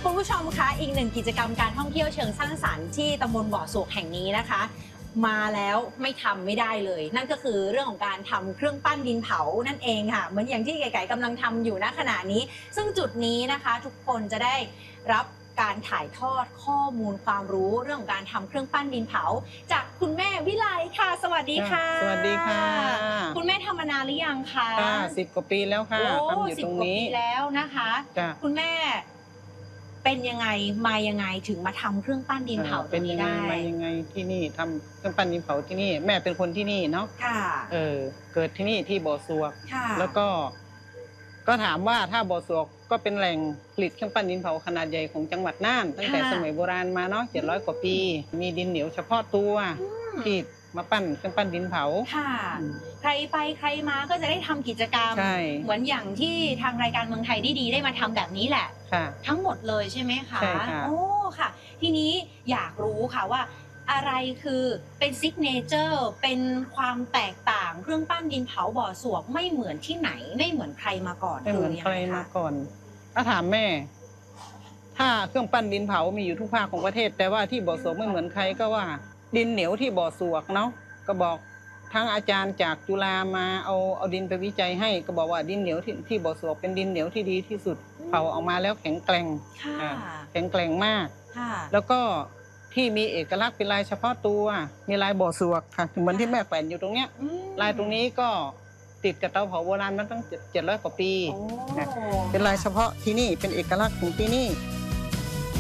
คุณผู้ชมคะอีกหนึ่งกิจกรรมการท่องเที่ยวเชิงสร้างสรรค์ที่ตำบลบ่อสวกแห่งนี้นะคะมาแล้วไม่ทำไม่ได้เลยนั่นก็คือเรื่องของการทำเครื่องปั้นดินเผานั่นเองค่ะเหมือนอย่างที่ไก่ๆกำลังทำอยู่ณขณะนี้ซึ่งจุดนี้นะคะทุกคนจะได้รับการถ่ายทอดข้อมูลความรู้เรื่องของการทำเครื่องปั้นดินเผาจากคุณแม่วิไลค่ะสวัสดีค่ะสวัสดีค่ะคุณแม่ทำมานานหรือยังคะ 10 กว่าปีแล้วค่ะทำอยู่ตรงนี้ 10 กว่าปีแล้วนะคะคุณแม่เป็นยังไงมายังไงถึงมาทำเครื่องปั้นดินเผาตรงนี้ได้มายังไงที่นี่ทำเครื่องปั้นดินเผาที่นี่แม่เป็นคนที่นี่เนาะค่ะเกิดที่นี่ที่บ่อสวกค่ะแล้วก็ถามว่าถ้าบ่อสวกก็เป็นแหล่งผลิตเครื่องปั้นดินเผาขนาดใหญ่ของจังหวัดน่านตั้งแต่สมัยโบราณมาเนาะ700 กว่าปีมีดินเหนียวเฉพาะตัวที่มาปั้นเครื่องปั้นดินเผาค่ะใครไปใครมาก็จะได้ทำกิจกรรมเหมือนอย่างที่ทางรายการเมืองไทยดีได้มาทำแบบนี้แหละทั้งหมดเลยใช่ไหมคะใช่ค่ะโอ้ค่ะทีนี้อยากรู้ค่ะว่าอะไรคือเป็นซิกเนเจอร์เป็นความแตกต่างเครื่องปั้นดินเผาบ่อสวกไม่เหมือนที่ไหนไม่เหมือนใครมาก่อนไม่เหมือนใครมาก่อนถ้าถามแม่ถ้าเครื่องปั้นดินเผามีอยู่ทุกภาคของประเทศแต่ว่าที่บ่อสวกไม่เหมือนใครก็ว่าดินเหนียวที่บ่อสวกเนาะก็บอกทั้งอาจารย์จากจุฬามาเอาดินไปวิจัยให้ก็บอกว่าดินเหนียวที่บ่อสวกเป็นดินเหนียวที่ดีที่สุดเผาออกมาแล้วแข็งแกร่งแข็งแกร่งมากแล้วก็ที่มีเอกลักษณ์เป็นลายเฉพาะตัวมีลายบ่อสวกค่ะเหมือนที่แม่แขวนอยู่ตรงเนี้ยลายตรงนี้ก็ติดกับเตาเผาโบราณมาตั้ง700 กว่าปีเป็นลายเฉพาะที่นี่เป็นเอกลักษณ์ของที่นี่